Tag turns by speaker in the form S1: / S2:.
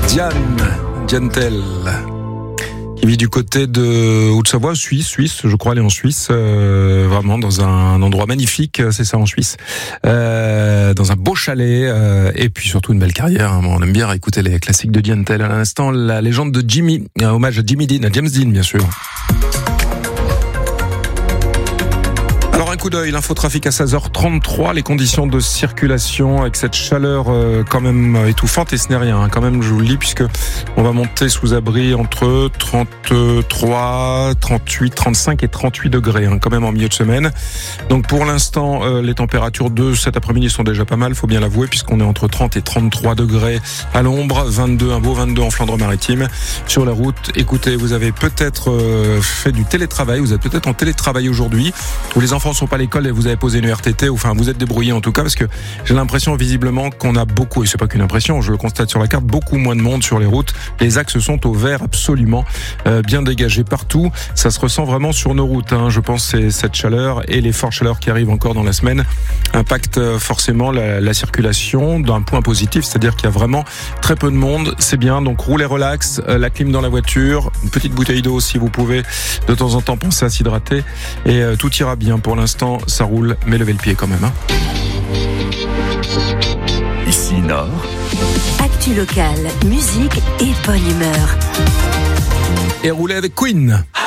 S1: Diane Tell, qui vit du côté de Haute-Savoie, Suisse, je crois, elle est en Suisse, vraiment dans un endroit magnifique, c'est ça, en Suisse, dans un beau chalet, et puis surtout une belle carrière. On aime bien écouter les classiques de Diane Tell. À l'instant, la légende de Jimmy, un hommage à James Dean, bien sûr. Alors un coup d'œil, l'infotrafic à 16h33, les conditions de circulation avec cette chaleur quand même étouffante, et ce n'est rien, quand même, je vous le dis, puisque on va monter sous abri entre 33, 38, 35 et 38 degrés, quand même en milieu de semaine. Donc pour l'instant, les températures de cet après-midi sont déjà pas mal, faut bien l'avouer, puisqu'on est entre 30 et 33 degrés à l'ombre, 22, un beau 22 en Flandre-Maritime. Sur la route, écoutez, vous avez peut-être fait du télétravail, vous êtes peut-être en télétravail aujourd'hui, où les enfants sont pas à l'école et vous avez posé une RTT, ou enfin vous êtes débrouillé en tout cas, parce que j'ai l'impression visiblement qu'on a beaucoup, et c'est pas qu'une impression, je le constate sur la carte, beaucoup moins de monde sur les routes. Les axes sont au vert absolument, bien dégagés partout. Ça se ressent vraiment sur nos routes, je pense que cette chaleur et les fortes chaleurs qui arrivent encore dans la semaine impactent forcément la circulation d'un point positif, c'est-à-dire qu'il y a vraiment très peu de monde. C'est bien, donc roulez relax, la clim dans la voiture, une petite bouteille d'eau si vous pouvez de temps en temps, penser à s'hydrater, et tout ira bien. Pour l'instant, ça roule, mais levez le pied quand même.
S2: Ici Nord.
S3: Actu locale, musique et bonne humeur.
S1: Et roulez avec Queen.